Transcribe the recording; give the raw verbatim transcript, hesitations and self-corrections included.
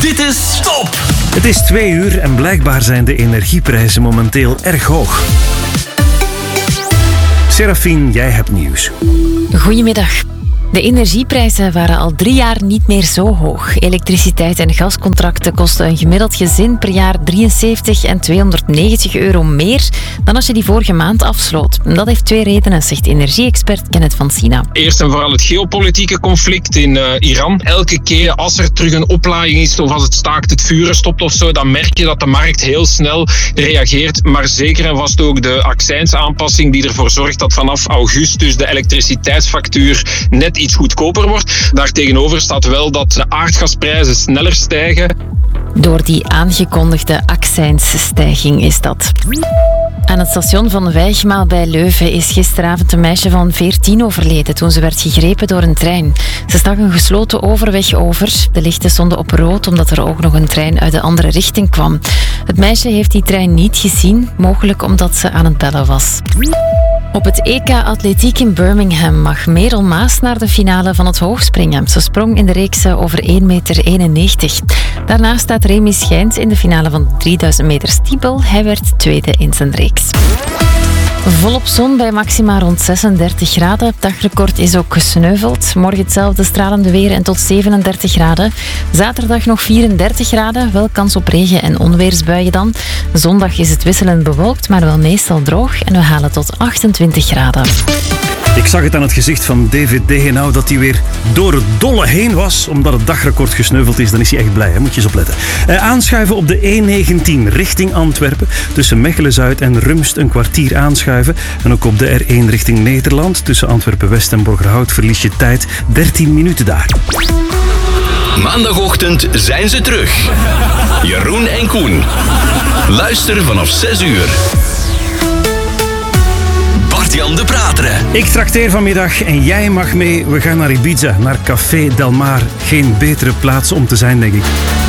Dit is Top! Het is twee uur en blijkbaar zijn de energieprijzen momenteel erg hoog. Serafine, jij hebt nieuws. Goedemiddag. De energieprijzen waren al drie jaar niet meer zo hoog. Elektriciteit- en gascontracten kosten een gemiddeld gezin per jaar drieënzeventig en tweehonderdnegentig euro meer dan als je die vorige maand afsloot. Dat heeft twee redenen, zegt energie-expert Kenneth van Sina. Eerst en vooral het geopolitieke conflict in uh, Iran. Elke keer als er terug een oplaaiing is of als het staakt het vuren stopt of zo, dan merk je dat de markt heel snel reageert. Maar zeker en vast ook de accijnsaanpassing die ervoor zorgt dat vanaf augustus de elektriciteitsfactuur net iets goedkoper wordt. Daartegenover staat wel dat de aardgasprijzen sneller stijgen. Door die aangekondigde accijnsstijging is dat. Aan het station van Wijgmaal bij Leuven is gisteravond een meisje van veertien overleden toen ze werd gegrepen door een trein. Ze stak een gesloten overweg over. De lichten stonden op rood omdat er ook nog een trein uit de andere richting kwam. Het meisje heeft die trein niet gezien, mogelijk omdat ze aan het bellen was. Op het E K Atletiek in Birmingham mag Merel Maas naar de finale van het hoogspringen. Ze sprong in de reeks over één meter eenennegentig. Daarna staat Remy Schijns in de finale van de drieduizend meter stiepel. Hij werd tweede in zijn reeks. Volop zon bij maxima rond zesendertig graden. Het dagrecord is ook gesneuveld. Morgen hetzelfde stralende weer en tot zevenendertig graden. Zaterdag nog vierendertig graden. Wel kans op regen- en onweersbuien dan. Zondag is het wisselend bewolkt, maar wel meestal droog. En we halen tot achtentwintig graden. Ik zag het aan het gezicht van David Degenau dat hij weer door het dolle heen was, omdat het dagrecord gesneuveld is. Dan is hij echt blij, hè? Moet je eens opletten. Uh, aanschuiven op de E negentien richting Antwerpen. Tussen Mechelen-Zuid en Rumst een kwartier aanschuiven. En ook op de R één richting Nederland. Tussen Antwerpen-West en Borgerhout verlies je tijd dertien minuten daar. Maandagochtend zijn ze terug. Jeroen en Koen. Luister vanaf zes uur. Bart-Jan de Prateren. Ik trakteer vanmiddag en jij mag mee. We gaan naar Ibiza, naar Café Del Mar. Geen betere plaats om te zijn, denk ik.